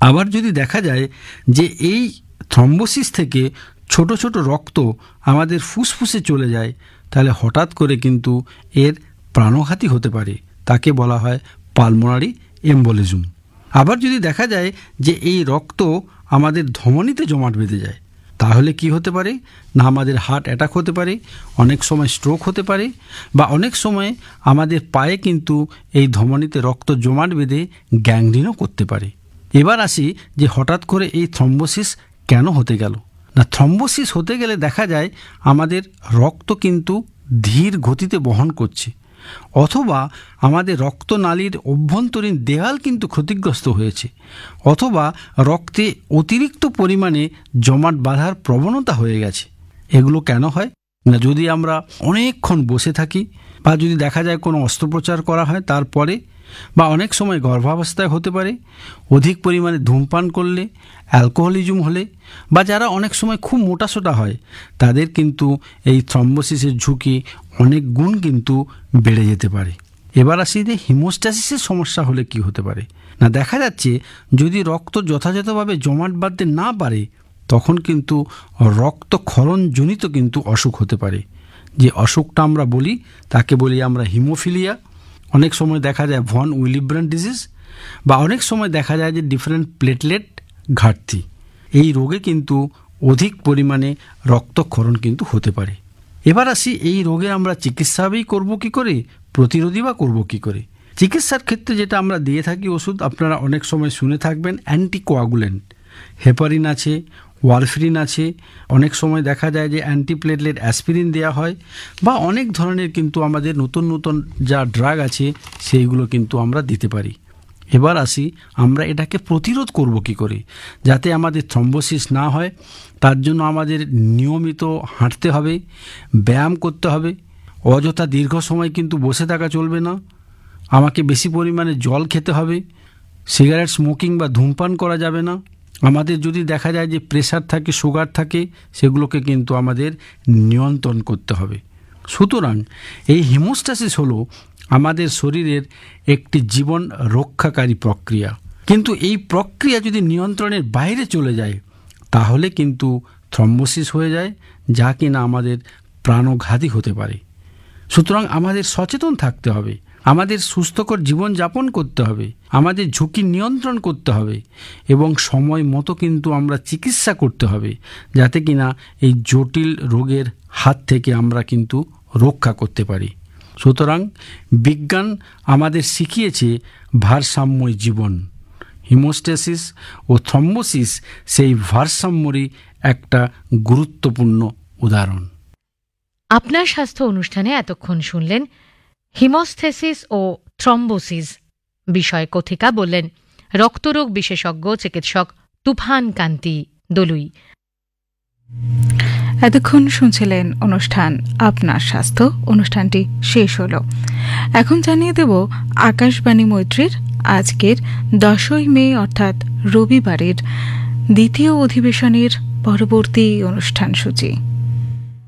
আবার যদি দেখা যায় যে এই থ্রম্বোসিস থেকে ছোট ছোট রক্ত আমাদের ফুসফুসে চলে যায়, তাহলে হঠাৎ করে কিন্তু এর প্রাণঘাতী হতে পারে। তাকে বলা হয় পালমোনারি এম্বোলিজম। আবার যদি দেখা যায় যে এই রক্ত আমাদের ধমনীতে জমাট বেঁধে যায়, তাহলে কি হতে পারে না আমাদের হার্ট অ্যাটাক হতে পারে, অনেক সময় স্ট্রোক হতে পারে, বা অনেক সময় আমাদের পায়ে কিন্তু এই ধমনীতে রক্ত জমাট বেঁধে গ্যাংগ্রিনও করতে পারে। এবার আসি যে হঠাৎ করে এই থ্রম্বোসিস কেন হতে গেল। না, থ্রম্বোসিস হতে গেলে দেখা যায় আমাদের রক্ত কিন্তু ধীর গতিতে বহন করছে, অথবা আমাদের রক্তনালীর অভ্যন্তরীণ দেয়াল কিন্তু ক্ষতিগ্রস্ত হয়েছে, অথবা রক্তে অতিরিক্ত পরিমাণে জমাট বাঁধার প্রবণতা হয়ে গেছে। এগুলো কেন হয় না, যদি আমরা অনেকক্ষণ বসে থাকি, বা যদি দেখা যায় কোনো অস্ত্রোপচার করা হয় তারপরে, বা অনেক সময় গর্ভাবস্থায় হতে পারে, অধিক পরিমাণে ধূমপান করলে, অ্যালকোহলিজম হলে, বা যারা অনেক সময় খুব মোটাসোটা হয় তাদের কিন্তু এই থ্রম্বোসিসের ঝুঁকি অনেক গুণ কিন্তু বেড়ে যেতে পারে। এবার আসি যে হিমোস্ট্যাসিসের সমস্যা হলে কি হতে পারে। না, দেখা যাচ্ছে যদি রক্ত যথাযথভাবে জমাট বাঁধতে না পারে, তখন কিন্তু রক্তক্ষরণজনিত কিন্তু অসুখ হতে পারে। যে অসুখটা আমরা বলি তাকে বলি আমরা হিমোফিলিয়া। অনেক সময় দেখা যায় ভন উইলিব্রান্ড ডিজিজ, বা অনেক সময় দেখা যায় যে ডিফারেন্ট প্লেটলেট ঘাটতি। এই রোগে কিন্তু অধিক পরিমাণে রক্তক্ষরণ কিন্তু হতে পারে। এবার আসি এই রোগে আমরা চিকিৎসাই করব কি করে, প্রতিরোধী বা করব কি করে। চিকিৎসার ক্ষেত্রে যেটা আমরা দিয়ে থাকি ওষুধ, আপনারা অনেক সময় শুনে থাকবেন অ্যান্টিকোয়াগুলেন্ট, হেপারিন আছে, ওয়ারফারিন আছে, অনেক সময় দেখা যায় যে অ্যান্টিপ্লেটলেট অ্যাসপিরিন দেওয়া হয়, বা অনেক ধরনের কিন্তু আমাদের নতুন নতুন যা ড্রাগ আছে সেইগুলো কিন্তু আমরা দিতে পারি। এবার আসি আমরা এটাকে প্রতিরোধ করব কি করে, যাতে আমাদের থ্রম্বোসিস না হয়। তার জন্য আমাদের নিয়মিত হাঁটতে হবে, ব্যায়াম করতে হবে, অযথা দীর্ঘ সময় কিন্তু বসে থাকা চলবে না, আমাকে বেশি পরিমাণে জল খেতে হবে, সিগারেট স্মোকিং বা ধূমপান করা যাবে না। আমাদের যদি দেখা যায় যে প্রেশার থাকে, সুগার থাকে, সেগুলোকে কিন্তু আমাদের নিয়ন্ত্রণ করতে হবে। সুতরাং এই হিমোস্ট্যাসিস হলো আমাদের শরীরের একটি জীবন রক্ষাকারী প্রক্রিয়া, কিন্তু এই প্রক্রিয়া যদি নিয়ন্ত্রণের বাইরে চলে যায় তাহলে কিন্তু থ্রম্বোসিস হয়ে যায়, যা কিনা আমাদের প্রাণঘাতী হতে পারে। সুতরাং আমাদের সচেতন থাকতে হবে, আমাদের সুস্থকর জীবনযাপন করতে হবে, আমাদের ঝুঁকি নিয়ন্ত্রণ করতে হবে, এবং সময় মতো কিন্তু আমরা চিকিৎসা করতে হবে, যাতে কিনা এই জটিল রোগের হাত থেকে আমরা কিন্তু রক্ষা করতে পারি। সুতরাং বিজ্ঞান আমাদের শিখিয়েছে ভারসাম্যই জীবন। হিমোস্ট্যাসিস ও থ্রম্বোসিস সেই ভারসাম্যরই একটা গুরুত্বপূর্ণ উদাহরণ। আপনার স্বাস্থ্য অনুষ্ঠানে এতক্ষণ শুনলেন হিমোস্ট্যাসিস ও থ্রম্বোসিস বিষয়ে কথিকা বললেন রক্তরোগ বিশেষজ্ঞ চিকিৎসক তুফান কান্তি দলুই। এতক্ষণ শুনছিলেন অনুষ্ঠান আপনার স্বাস্থ্য। অনুষ্ঠানটি শেষ হলো। এখন জানিয়ে দেব আকাশবাণী মৈত্রীর আজকের 10ই মে অর্থাৎ রবিবারের দ্বিতীয় অধিবেশনের পরবর্তী অনুষ্ঠান সূচি।